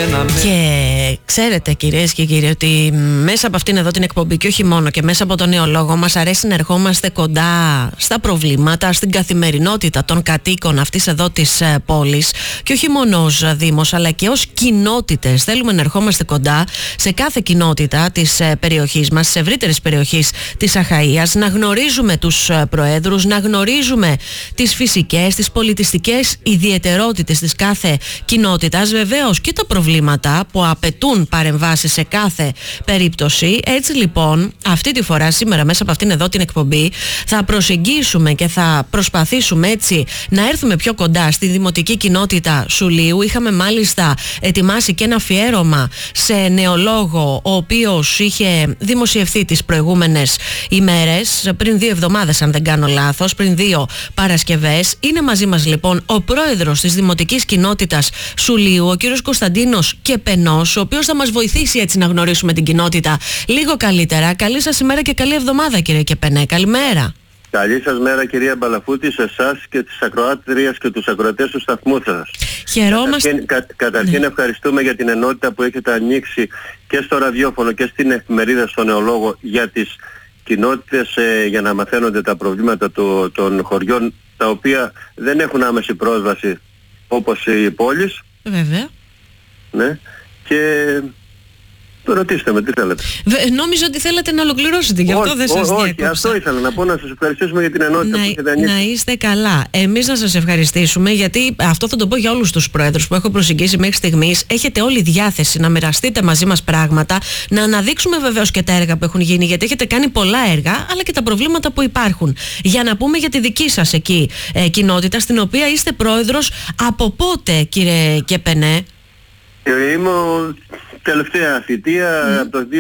Και ξέρετε κυρίες και κύριοι ότι μέσα από αυτήν εδώ την εκπομπή και όχι μόνο και μέσα από τον νεολόγο μας αρέσει να ερχόμαστε κοντά στα προβλήματα, στην καθημερινότητα των κατοίκων αυτής εδώ της πόλης και όχι μόνο ως Δήμος αλλά και ως κοινότητες. Θέλουμε να ερχόμαστε κοντά σε κάθε κοινότητα της περιοχής μας, της ευρύτερης περιοχής της Αχαΐας, να γνωρίζουμε τους προέδρους, να γνωρίζουμε τις φυσικές, τις πολιτιστικές ιδιαιτερότητες της κάθε κοινότητας, βεβαίως και τα προβλήματα που απαιτούν παρεμβάσεις σε κάθε περίπτωση. Έτσι λοιπόν, αυτή τη φορά σήμερα μέσα από αυτήν εδώ την εκπομπή θα προσεγγίσουμε και θα προσπαθήσουμε έτσι να έρθουμε πιο κοντά στη δημοτική κοινότητα Σουλείου. Είχαμε μάλιστα ετοιμάσει και ένα αφιέρωμα σε νεολόγο, ο οποίος είχε δημοσιευθεί τις προηγούμενες ημέρες, πριν 2 εβδομάδες αν δεν κάνω λάθος, πριν 2 Παρασκευές. Είναι μαζί μας λοιπόν ο πρόεδρος της δημοτικής κοινότητας Σουλείου, ο κύριος Κωνσταντίνος Κεπενός, ο οποίος θα μας βοηθήσει έτσι να γνωρίσουμε την κοινότητα λίγο καλύτερα. Καλή σας ημέρα και καλή εβδομάδα κύριε Κεπενέ. Καλημέρα. Καλή σας μέρα κυρία Μπαλαφούτη, σε εσάς και τις ακροάτριες και τους ακροατές του σταθμού σας. Χαιρόμαστε. Καταρχήν ευχαριστούμε για την ενότητα που έχετε ανοίξει και στο ραδιόφωνο και στην εφημερίδα στο Νεολόγο για τις κοινότητες, για να μαθαίνονται τα προβλήματα των χωριών, τα οποία δεν έχουν άμεση πρόσβαση όπως οι πόλεις. Βέβαια. Ναι. Και ρωτήστε με τι θέλετε. Νόμιζα ότι θέλατε να ολοκληρώσετε, γι' αυτό δεν σας διέκοψα. Όχι, αυτό ήθελα να πω, να σας ευχαριστήσουμε για την ενότητα που έχετε ανοίξει. Να είστε καλά. Εμείς να σας ευχαριστήσουμε, γιατί αυτό θα το πω για όλους τους πρόεδρους που έχω προσεγγίσει μέχρι στιγμής. Έχετε όλη διάθεση να μοιραστείτε μαζί μας πράγματα, να αναδείξουμε βεβαίως και τα έργα που έχουν γίνει, γιατί έχετε κάνει πολλά έργα, αλλά και τα προβλήματα που υπάρχουν. Για να πούμε για τη δική σας εκεί κοινότητα, στην οποία είστε πρόεδρος από πότε, κύριε Κεπενέ? Είμαι τελευταία θητεία από το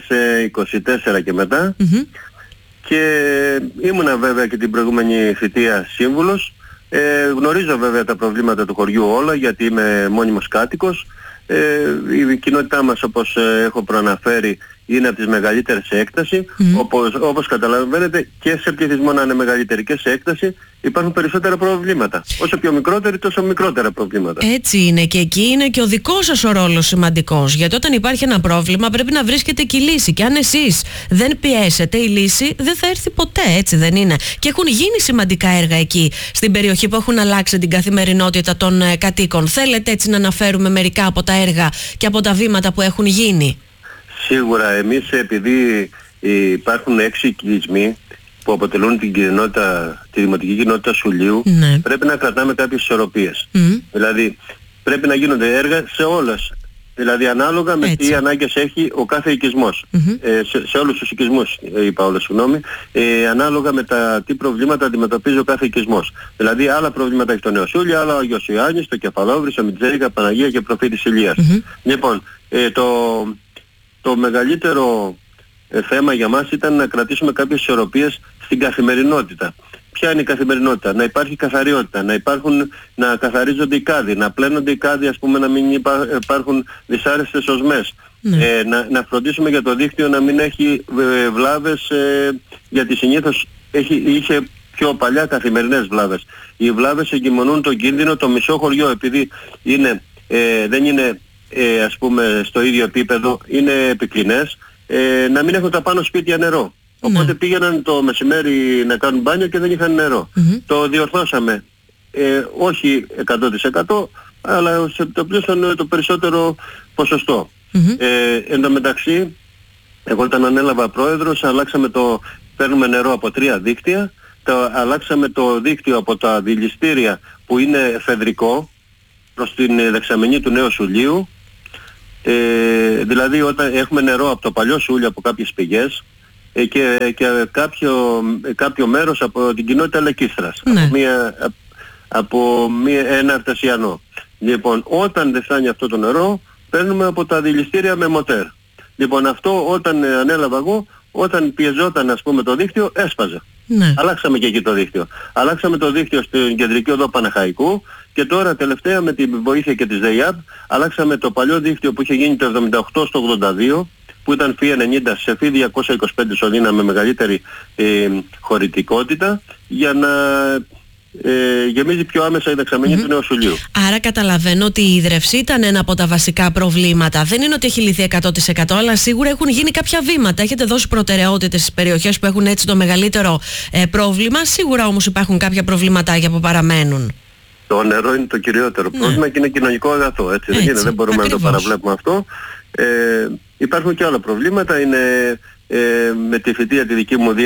2024 και μετά και ήμουνα βέβαια και την προηγούμενη θητεία σύμβουλος. Γνωρίζω βέβαια τα προβλήματα του χωριού όλα, γιατί είμαι μόνιμος κάτοικος. Η κοινότητά μας, όπως έχω προαναφέρει, είναι από τις μεγαλύτερες σε έκταση. Όπως καταλαβαίνετε, και σε πληθυσμό να είναι μεγαλύτερη και σε έκταση υπάρχουν περισσότερα προβλήματα. Όσο πιο μικρότερη, τόσο μικρότερα προβλήματα. Έτσι είναι, και εκεί είναι και ο δικός σας ο ρόλος σημαντικός. Γιατί όταν υπάρχει ένα πρόβλημα πρέπει να βρίσκεται και η λύση. Και αν εσείς δεν πιέσετε, η λύση δεν θα έρθει ποτέ, έτσι δεν είναι? Και έχουν γίνει σημαντικά έργα εκεί στην περιοχή που έχουν αλλάξει την καθημερινότητα των κατοίκων. Θέλετε έτσι να αναφέρουμε μερικά από τα έργα και από τα βήματα που έχουν γίνει? Σίγουρα, εμείς επειδή υπάρχουν 6 οικισμοί που αποτελούν τη δημοτική κοινότητα Σουλείου, πρέπει να κρατάμε κάποιες ισορροπίες. Δηλαδή πρέπει να γίνονται έργα σε όλες, δηλαδή ανάλογα με τι ανάγκες έχει ο κάθε οικισμός. Σε όλους τους οικισμούς, είπα όλα, συγγνώμη, ανάλογα με τι προβλήματα αντιμετωπίζει ο κάθε οικισμός. Δηλαδή άλλα προβλήματα έχει το Νεοσούλιο, άλλα ο Αγιος Ιωάννης, το Κεφαλόβρης, ο Μιτζέρικα, Παναγία και Προφήτης Ηλίας. Λοιπόν, το μεγαλύτερο θέμα για μας ήταν να κρατήσουμε κάποιες ισορροπίες στην καθημερινότητα. Ποια είναι η καθημερινότητα? Να υπάρχει καθαριότητα, να καθαρίζονται οι κάδοι, να πλένονται οι κάδοι, ας πούμε, να μην υπάρχουν δυσάρεστες οσμές. Να φροντίσουμε για το δίκτυο να μην έχει βλάβες, γιατί συνήθως είχε πιο παλιά καθημερινές βλάβες. Οι βλάβες εγκυμονούν τον κίνδυνο το μισό χωριό, επειδή δεν είναι ας πούμε στο ίδιο επίπεδο, είναι επικλινές, να μην έχουν τα πάνω σπίτια νερό. Οπότε πήγαιναν το μεσημέρι να κάνουν μπάνιο και δεν είχαν νερό. Το διορθώσαμε, όχι 100%, αλλά σε το περισσότερο ποσοστό. Εν τω μεταξύ, εγώ όταν ανέλαβα πρόεδρος, παίρνουμε νερό από 3 δίκτυα, αλλάξαμε το δίκτυο από τα δηληστήρια που είναι εφεδρικό προς την δεξαμενή του Νέου Σουλείου. Δηλαδή όταν έχουμε νερό από το παλιό Σούλιο, από κάποιες πηγές, και κάποιο μέρος από την κοινότητα Λεκίστρας, από ένα αρτασιανό. Λοιπόν, όταν δεν φτάνει αυτό το νερό, παίρνουμε από τα δηληστήρια με μοτέρ. Λοιπόν, αυτό όταν ανέλαβα εγώ, όταν πιεζόταν, ας πούμε, το δίκτυο, έσπαζε. Αλλάξαμε και εκεί το δίκτυο. Αλλάξαμε το δίκτυο στην κεντρική οδό Παναχαϊκού και τώρα τελευταία με τη βοήθεια και της ΔΕΙΑΠ αλλάξαμε το παλιό δίκτυο που είχε γίνει το 78 στο 82, που ήταν φύ 90 σε φύ 225 σωλήνα με μεγαλύτερη χωρητικότητα, για να γεμίζει πιο άμεσα η δεξαμενή του Νέου Σουλίου. Άρα καταλαβαίνω ότι η ίδρυυση ήταν ένα από τα βασικά προβλήματα. Δεν είναι ότι έχει λυθεί 100%, αλλά σίγουρα έχουν γίνει κάποια βήματα. Έχετε δώσει προτεραιότητες στις περιοχές που έχουν έτσι το μεγαλύτερο πρόβλημα. Σίγουρα όμως υπάρχουν κάποια προβληματάκια που παραμένουν. Το νερό είναι το κυριότερο πρόβλημα και είναι κοινωνικό αγαθό. Έτσι. Δεν μπορούμε ακριβώς να το παραβλέπουμε αυτό. Υπάρχουν και άλλα προβλήματα. Είναι με τη θητεία τη δική μου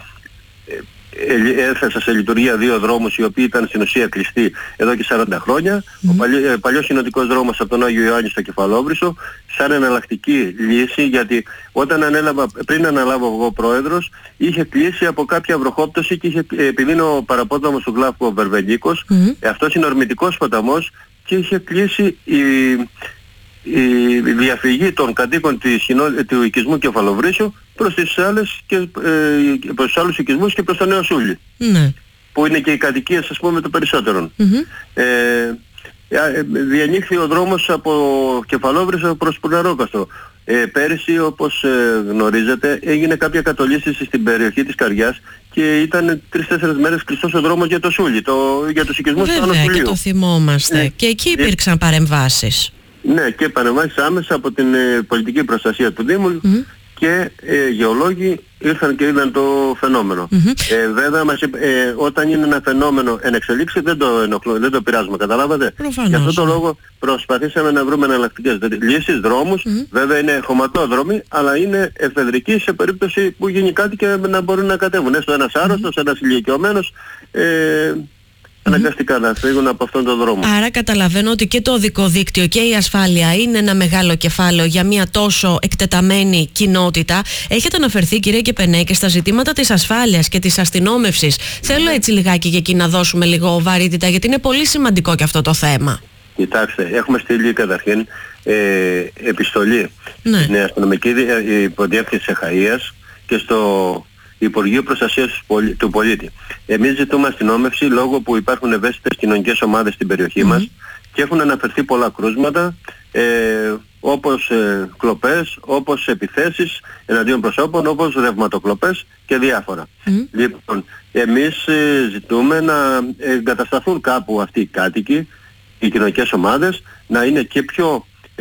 έθεσα σε λειτουργία 2 δρόμους οι οποίοι ήταν στην ουσία κλειστοί εδώ και 40 χρόνια. Ο παλιός συνοδικός δρόμος από τον Άγιο Ιωάννη στο Κεφαλόβρυσο σαν εναλλακτική λύση, γιατί όταν πριν αναλάβω εγώ πρόεδρος είχε κλείσει από κάποια βροχόπτωση και επειδή είναι ο παραπόταμος του Γλάφκου ο Βερβενίκος, αυτός είναι ορμητικός ποταμός και είχε κλείσει η διαφυγή των κατοίκων του οικισμού Κεφαλοβρύσου προς τους άλλους οικισμούς και προς το Νέο Σούλι, που είναι και οι κατοικίες ας πούμε των περισσότερων. Διανοίχθη ο δρόμος από Κεφαλόβρυσο προς Πουρναρόκαστρο. Πέρυσι, όπως γνωρίζετε, έγινε κάποια κατολίσθηση στην περιοχή της Καριάς και ήταν 3-4 μέρες κλειστός ο δρόμος για το Σούλι, για τους οικισμούς του Άνω Σουλίου. Και το θυμόμαστε. Και εκεί υπήρξαν παρεμβάσεις. Ναι, και παρεμβάσεις άμεσα από την πολιτική προστασία του Δήμου και γεωλόγοι ήρθαν και είδαν το φαινόμενο. Βέβαια όταν είναι ένα φαινόμενο εν εξελίξη δεν το πειράζουμε, καταλάβατε. Προφανώς. Γι' αυτό το λόγο προσπαθήσαμε να βρούμε εναλλακτικές λύσεις, δρόμους. Βέβαια είναι χωματόδρομοι, αλλά είναι εφεδρικοί σε περίπτωση που γίνει κάτι και να μπορούν να κατέβουν. Έστω ένας άρρωστος, ένας ηλικιωμένος, αναγκαστικά να φύγουν από αυτόν τον δρόμο. Άρα καταλαβαίνω ότι και το οδικό δίκτυο και η ασφάλεια είναι ένα μεγάλο κεφάλαιο για μια τόσο εκτεταμένη κοινότητα. Έχετε αναφερθεί, κύριε Κεπενέ, και στα ζητήματα της ασφάλειας και της αστυνόμευσης. Θέλω έτσι λιγάκι και εκεί να δώσουμε λίγο βαρύτητα, γιατί είναι πολύ σημαντικό και αυτό το θέμα. Κοιτάξτε, έχουμε στείλει καταρχήν επιστολή στην αστυνομική υποδιεύθυνση Αχαΐας και στο Υπουργείο Προστασίας του Πολίτη. Εμείς ζητούμε αστυνόμευση λόγω που υπάρχουν ευαίσθητες κοινωνικές ομάδες στην περιοχή μας και έχουν αναφερθεί πολλά κρούσματα, όπως κλοπές, όπως επιθέσεις εναντίον προσώπων, όπως ρευματοκλοπές και διάφορα. Λοιπόν, εμείς ζητούμε να εγκατασταθούν κάπου αυτοί οι κάτοικοι, οι κοινωνικές ομάδες, να είναι και πιο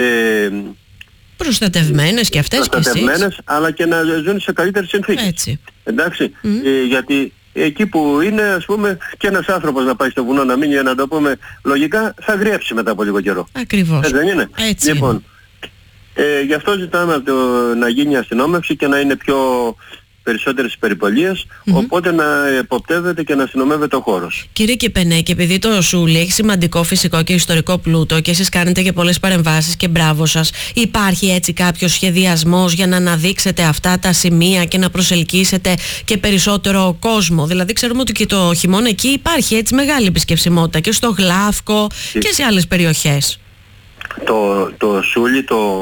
προστατευμένες και αυτές και εσείς, αλλά και να ζουν σε καλύτερες συνθήκες. Έτσι. Εντάξει, γιατί εκεί που είναι, ας πούμε, και ένας άνθρωπος να πάει στο βουνό να μείνει, να το πούμε λογικά, θα γριέψει μετά από λίγο καιρό. Ακριβώς. Έτσι δεν είναι? Έτσι λοιπόν, γι' αυτό ζητάμε να γίνει αστυνόμευση και να είναι πιο περισσότερες περιπολίες, οπότε να εποπτεύεται και να αστυνομεύεται ο χώρος. Κύριε Κεπενέ, και επειδή το Σούλι έχει σημαντικό φυσικό και ιστορικό πλούτο και εσείς κάνετε και πολλές παρεμβάσεις και μπράβο σας, υπάρχει έτσι κάποιος σχεδιασμός για να αναδείξετε αυτά τα σημεία και να προσελκύσετε και περισσότερο κόσμο? Δηλαδή ξέρουμε ότι και το χειμώνα εκεί υπάρχει έτσι μεγάλη επισκεψιμότητα και στο Γλάφκο και σε άλλες περιοχές. Το Σούλι,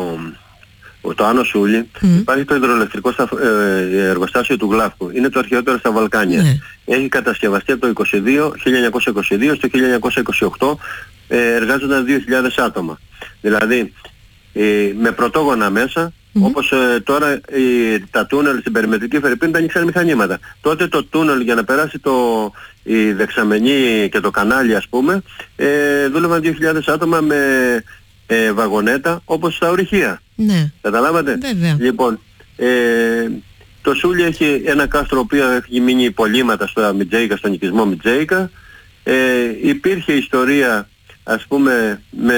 το Άνω Σούλι, υπάρχει το υδροελεκτρικό εργοστάσιο του Γλάφκου. Είναι το αρχαιότερο στα Βαλκάνια. Έχει κατασκευαστεί από το 1922 στο 1928, εργάζονταν 2.000 άτομα. Δηλαδή με πρωτόγωνα μέσα, όπως τώρα τα τούνελ στην περιμετρική Φερρυπίν τα ανοίξαν μηχανήματα. Τότε το τούνελ για να περάσει η δεξαμενή και το κανάλι, ας πούμε, δούλευαν 2.000 άτομα με βαγονέτα, όπως στα ορυχεία. Ναι. Καταλάβατε? Βέβαια. Λοιπόν, το Σούλι έχει ένα κάστρο οποίο έχει μείνει υπολείμματα στο Μιτζέικα, στον οικισμό Μιτζέικα. Υπήρχε ιστορία, ας πούμε,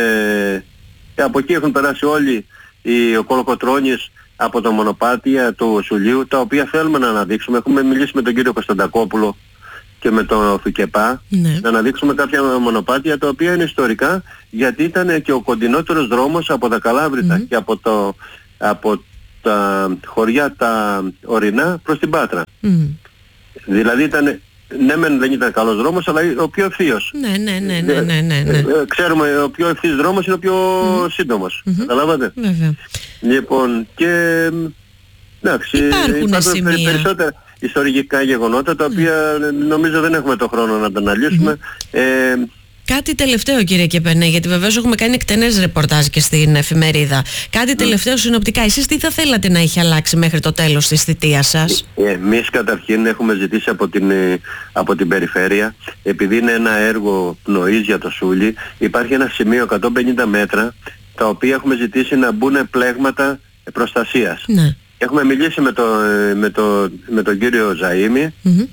από εκεί έχουν περάσει όλοι οι κολοκοτρώνες από τα μονοπάτια του Σουλίου, τα οποία θέλουμε να αναδείξουμε. Έχουμε μιλήσει με τον κύριο Κωνσταντακόπουλο και με τον Φικεπά, να αναδείξουμε κάποια μονοπάτια τα οποία είναι ιστορικά, γιατί ήταν και ο κοντινότερος δρόμος από τα Καλάβρητα και από τα χωριά τα ορεινά προς την Πάτρα. Δηλαδή ήταν, δεν ήταν καλός δρόμος, αλλά ο πιο ευθείος. Ναι. Ξέρουμε, ο πιο ευθύς δρόμος είναι ο πιο σύντομος. Καταλάβατε? Βέβαια. Λοιπόν, και εντάξει, υπάρχουν περισσότερα ιστορικά γεγονότα, τα οποία νομίζω δεν έχουμε το χρόνο να τα αναλύσουμε. Κάτι τελευταίο, κύριε Κεπενέ, γιατί βεβαίως έχουμε κάνει εκτενές ρεπορτάζ και στην εφημερίδα. Κάτι τελευταίο συνοπτικά. Εσείς τι θα θέλατε να έχει αλλάξει μέχρι το τέλος της θητείας σας? Εμείς καταρχήν έχουμε ζητήσει από την περιφέρεια, επειδή είναι ένα έργο πνοής για το Σούλι, υπάρχει ένα σημείο 150 μέτρα, τα οποία έχουμε ζητήσει να μπουν πλέγματα προστασίας. Ναι. Έχουμε μιλήσει με τον κύριο Ζαΐμη,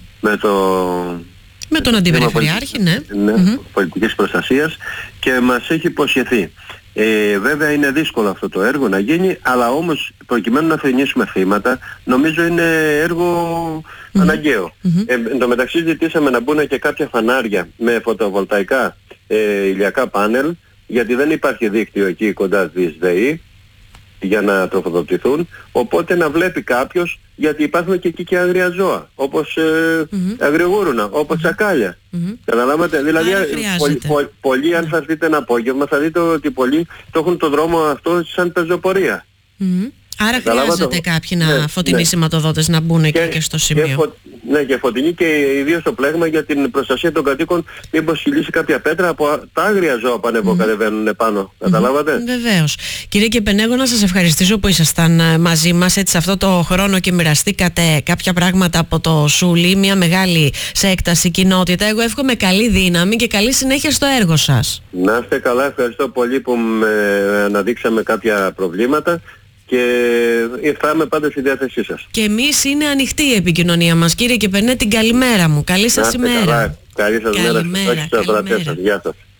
με τον αντιπεριφερειάρχη, πολιτικής προστασίας, και μας έχει υποσχεθεί. Βέβαια είναι δύσκολο αυτό το έργο να γίνει, αλλά όμως προκειμένου να θρηνήσουμε θύματα, νομίζω είναι έργο αναγκαίο. Εν τω μεταξύ ζητήσαμε να μπουν και κάποια φανάρια με φωτοβολταϊκά ηλιακά πάνελ, γιατί δεν υπάρχει δίκτυο εκεί κοντά της ΔΕΗ για να τροφοδοτηθούν, οπότε να βλέπει κάποιος, γιατί υπάρχουν και εκεί και άγρια ζώα, όπως αγριογούρουνα, όπως τσακάλια. Καταλάβατε, δηλαδή πολλοί, αν σας δείτε ένα απόγευμα, θα δείτε ότι πολλοί το έχουν το δρόμο αυτό σαν πεζοπορία. Άρα χρειάζεται κάποιοι φωτεινοί σηματοδότες να μπουν και στο σημείο. Και φωτεινή, και ιδίως το πλέγμα για την προστασία των κατοίκων, μήπως χυλήσει κάποια πέτρα από τα άγρια ζώα που ανεβοκατεβαίνουν πάνω. Καταλάβατε. Βεβαίως. Κύριε Κεπενέγο, να σας ευχαριστήσω που ήσασταν μαζί μας έτσι σε αυτό το χρόνο και μοιραστήκατε κάποια πράγματα από το Σούλι, μια μεγάλη σε έκταση κοινότητα. Εγώ εύχομαι καλή δύναμη και καλή συνέχεια στο έργο σας. Να είστε καλά, ευχαριστώ πολύ που με αναδείξαμε κάποια προβλήματα. Και θα είμαι πάντα στη διάθεσή σας. Και εμείς είναι ανοιχτή η επικοινωνία μας. Κύριε Κεπενέ, την καλημέρα μου. Καλή σας ημέρα. Καλή σας μέρα. Καλημέρα. Γεια σας.